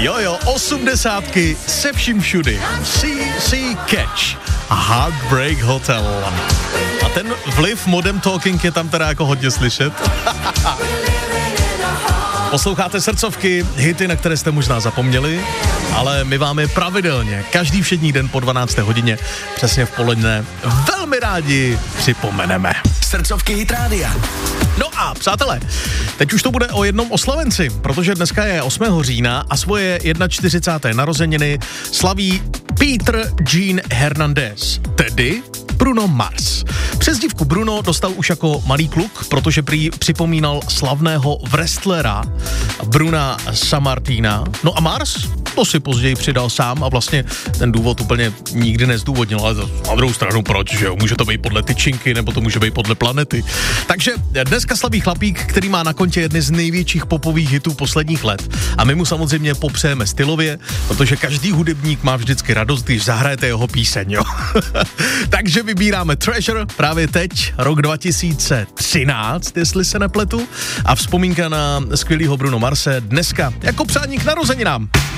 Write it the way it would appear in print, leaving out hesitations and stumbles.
Jo, 80 se vším všudy. CC Catch a Heartbreak Hotel. A ten vliv Modern Talking je tam teda jako hodně slyšet. Posloucháte srdcovky, hity, na které jste možná zapomněli, ale my vám je pravidelně, každý všední den po 12. hodině, přesně v poledne, velmi rádi připomeneme. Srdcovky Hit Rádia. No a přátelé, teď už to bude o jednom oslavenci, protože dneska je 8. října a svoje 41. narozeniny slaví Peter Gene Hernandez, tedy Bruno Mars. Přezdívku Bruno dostal už jako malý kluk, protože prý připomínal slavného wrestlera Bruna Sammartina. No a Mars to si později přidal sám a vlastně ten důvod úplně nikdy nezdůvodnil, ale na druhou stranu proč, že jo? Může to být podle tyčinky, nebo to může být podle planety. Takže dneska slaví chlapík, který má na kontě jedny z největších popových hitů posledních let. A my mu samozřejmě popřejeme stylově, protože každý hudebník má vždycky radost, když zahrajete jeho píseň, jo? Takže vybíráme Treasure právě teď, rok 2013, jestli se nepletu, a vzpomínka na skvělýho Bruno Marse dneska jako přání k narozeninám.